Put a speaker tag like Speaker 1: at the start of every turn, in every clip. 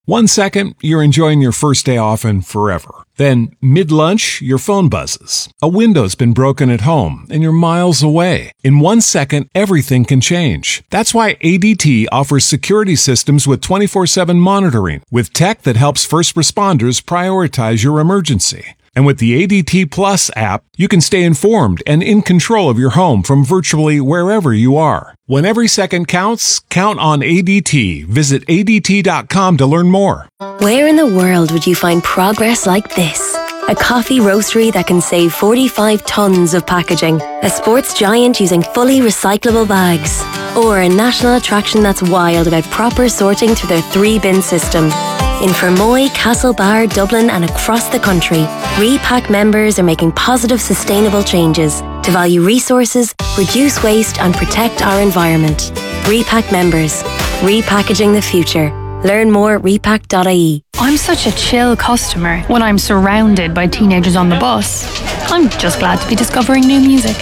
Speaker 1: 1 second, you're enjoying your first day off and forever. Then, mid-lunch, your phone buzzes. A window's been broken at home and you're miles away. In 1 second, everything can change. That's why ADT offers security systems with 24/7 monitoring, with tech that helps first responders prioritize your emergency. And with the ADT Plus app, you can stay informed and in control of your home from virtually wherever you are. When every second counts, count on ADT. Visit ADT.com to learn more.
Speaker 2: Where in the world would you find progress like this? A coffee roastery that can save 45 tons of packaging. A sports giant using fully recyclable bags. Or a national attraction that's wild about proper sorting through their 3-bin system. In Fermoy, Castlebar, Dublin and across the country, Repack members are making positive, sustainable changes to value resources, reduce waste and protect our environment. Repack members. Repackaging the future. Learn more at repack.ie.
Speaker 3: I'm such a chill customer when I'm surrounded by teenagers on the bus. I'm just glad to be discovering new music.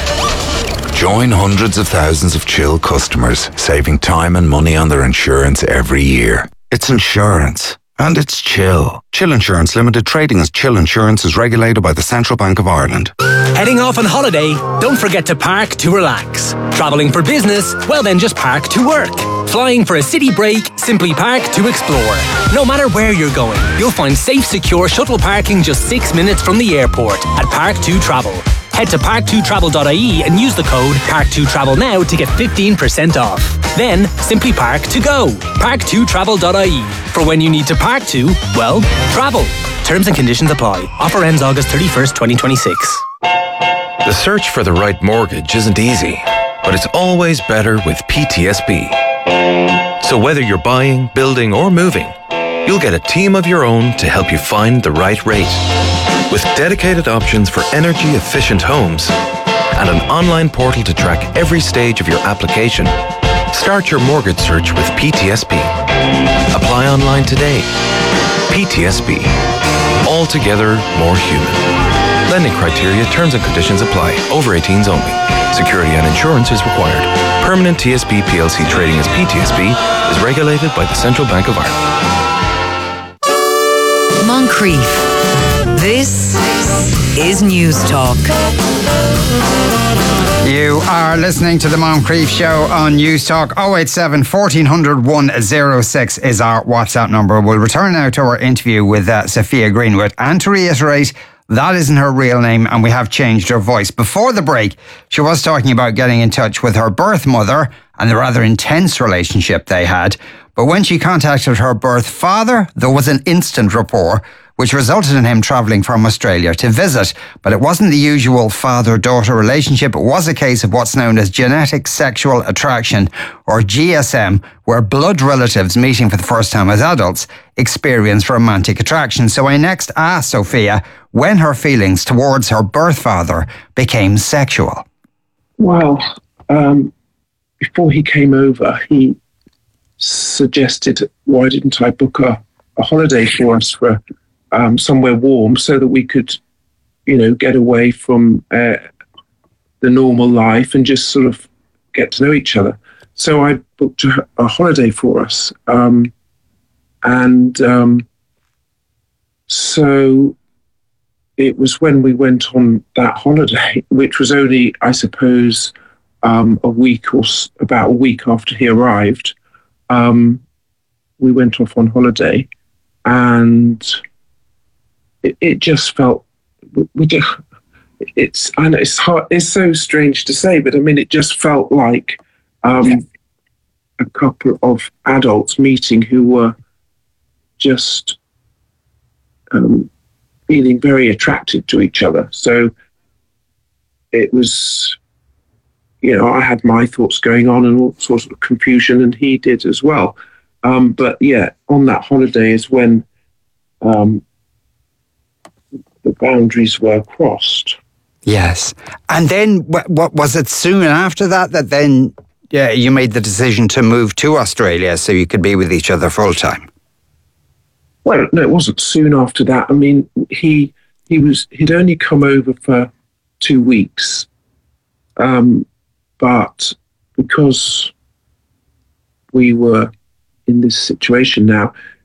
Speaker 4: Join hundreds of thousands of chill customers, saving time and money on their insurance every year. It's insurance. And it's Chill. Chill Insurance Limited, trading as Chill Insurance, is regulated by the Central Bank of Ireland.
Speaker 5: Heading off on holiday? Don't forget to park to relax. Travelling for business? Well then just park to work. Flying for a city break? Simply park to explore. No matter where you're going, you'll find safe, secure shuttle parking just 6 minutes from the airport at Park2Travel. Head to park2travel.ie and use the code Park2Travel now to get 15% off. Then, simply park to go. Park2travel.ie. For when you need to park to, well, travel. Terms and conditions apply. Offer ends August 31st, 2026.
Speaker 6: The search for the right mortgage isn't easy, but it's always better with PTSB. So whether you're buying, building, or moving, you'll get a team of your own to help you find the right rate. With dedicated options for energy-efficient homes and an online portal to track every stage of your application, start your mortgage search with PTSB. Apply online today. PTSB. Altogether more human. Lending criteria, terms and conditions apply. Over 18s only. Security and insurance is required. Permanent TSB PLC trading as PTSB is regulated by the Central Bank of Ireland.
Speaker 7: Moncrief. This is News Talk.
Speaker 8: You are listening to the Moncrief Show on News Talk. 087 1400 106 is our WhatsApp number. We'll return now to our interview with Sophia Greenwood. And to reiterate, that isn't her real name and we have changed her voice. Before the break, she was talking about getting in touch with her birth mother and the rather intense relationship they had. But when she contacted her birth father, there was an instant rapport, which resulted in him travelling from Australia to visit. But it wasn't the usual father-daughter relationship. It was a case of what's known as genetic sexual attraction, or GSM, where blood relatives meeting for the first time as adults experience romantic attraction. So I next asked Sophia when her feelings towards her birth father became sexual.
Speaker 9: Well, before he came over, he suggested, why didn't I book a holiday for us for somewhere warm so that we could, get away from the normal life and just sort of get to know each other. So I booked a holiday for us. So it was when we went on that holiday, which was only, I suppose, about a week after he arrived. We went off on holiday, and it just felt, it's hard, it's so strange to say, but I mean, it just felt like a couple of adults meeting who were just feeling very attracted to each other. So it was, I had my thoughts going on and all sorts of confusion, and he did as well. But yeah, on that holiday is when the boundaries were crossed.
Speaker 8: Yes. And then what was it soon after that then you made the decision to move to Australia so you could be with each other full time?
Speaker 9: Well, no, it wasn't soon after that. I mean, he'd only come over for 2 weeks. But because we were in this situation now,